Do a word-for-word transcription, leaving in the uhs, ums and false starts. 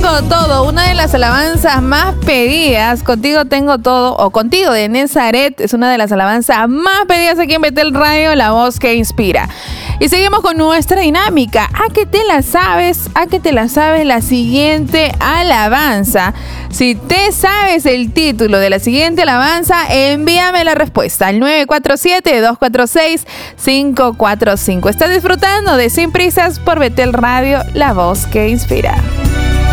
tengo todo, una de las alabanzas más pedidas. Contigo tengo todo, o Contigo de Nazaret, es una de las alabanzas más pedidas aquí en Betel Radio, la voz que inspira. Y seguimos con nuestra dinámica. ¿A qué te la sabes? ¿A qué te la sabes la siguiente alabanza? Si te sabes el título de la siguiente alabanza, envíame la respuesta al nueve cuatro siete, dos cuatro seis, cinco cuatro cinco. Estás disfrutando de Sin Prisas por Betel Radio, la voz que inspira.